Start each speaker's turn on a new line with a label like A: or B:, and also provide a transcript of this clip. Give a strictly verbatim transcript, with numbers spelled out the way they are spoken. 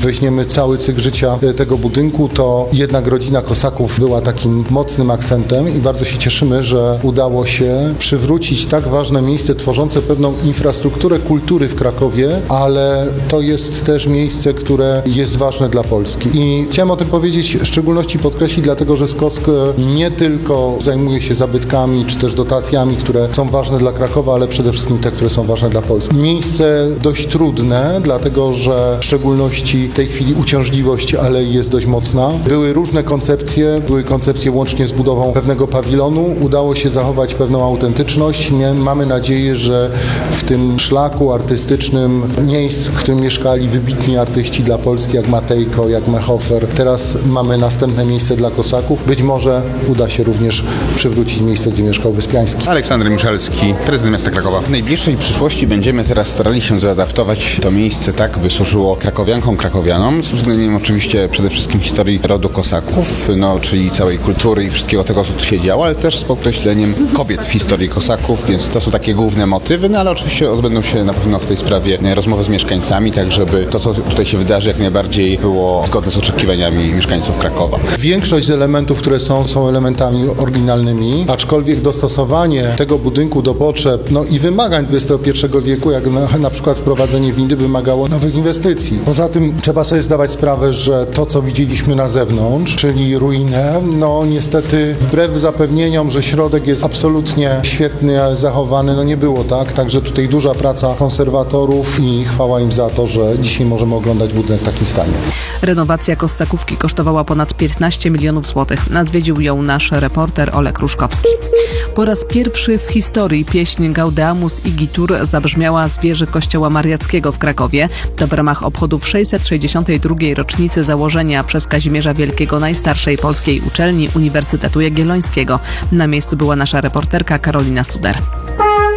A: weźmiemy cały cykl życia tego budynku, to jednak rodzina Kosaków była takim mocnym akcentem i bardzo się cieszymy, że udało się przywrócić tak ważne miejsce tworzące pewną infrastrukturę kultury w Krakowie, ale to jest też miejsce, które jest ważne dla Polski. I chciałem o tym powiedzieć, w szczególności podkreślić, dlatego że SKOSK nie tylko zajmuje się zabytkami czy też dotacjami, które są ważne dla Krakowa, ale przede wszystkim te, które są ważne dla Polski. Miejsce dość trudne, dlatego że w szczególności w tej chwili uciążliwość alei jest dość mocna. Były różne koncepcje, były koncepcje łącznie z budową pewnego pawilonu. Udało się zachować pewną autentyczność. Mamy nadzieję, że w tym szlaku artystycznym miejsc, w którym mieszkali wybitni artyści dla Polski, jak Matejko, jak Mehofer, teraz mamy następne miejsce dla Kosaków. Być może uda się również przywrócić miejsce, gdzie mieszkał Wyspiański.
B: Aleksander Michalski, prezydent miasta Krakowa. W najbliższej przyszłości będziemy teraz starali się zaadaptować to miejsce tak, by służyło krakowiankom, krakowianom, z uwzględnieniem oczywiście przede wszystkim historii rodu Kosaków, no, czyli całej kultury i wszystkiego tego, co tu się działo, ale też z podkreśleniem kobiet w historii Kosaków, więc to są takie główne motywy, no ale oczywiście odbędą się na pewno w tej sprawie rozmowy z mieszkańcami, tak żeby to, co tutaj się wydarzy, jak najbardziej było zgodne z oczekiwaniami mieszkańców Krakowa.
A: Większość z elementów, które są, są elementami oryginalnymi, aczkolwiek dostosowanie tego budynku do potrzeb no i wymagań dwudziestego pierwszego wieku, jak na, na przykład wprowadzenie windy, wymagało nowych inwestycji. Poza tym trzeba sobie zdawać sprawę, że to, co widzieliśmy na zewnątrz, czyli ruinę, no niestety wbrew zapewnieniom, że środek jest absolutnie świetnie zachowany, no nie było tak, także tutaj duża praca konserwatorów i chwała im za to, że dzisiaj możemy oglądać budynek w takim stanie.
C: Renowacja Kosakówki kosztowała ponad piętnaście milionów złotych. Zwiedził ją nasz reporter Olek Ruszkowski. Po raz pierwszy w historii pieśń Gaudeamus Igitur zabrzmiała z wieży Kościoła Mariackiego w Krakowie. To w ramach obchodów sześćset sześćdziesiątej drugiej rocznicy założenia przez Kazimierza Wielkiego najstarszej polskiej uczelni Uniwersytetu Jagiellońskiego. Na miejscu była nasza reporterka Karolina Suder.